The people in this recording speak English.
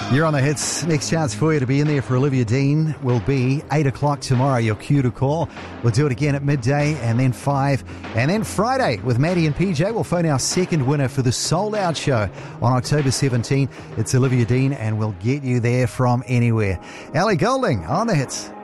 You're on the hits. Next chance for you to be in there for Olivia Dean will be 8 o'clock tomorrow. Your cue to call. We'll do it again at midday and then 5. And then Friday with Maddie and PJ. We'll phone our second winner for the Sold Out show on October 17. It's Olivia Dean and we'll get you there from anywhere. Ellie Goulding on the hits.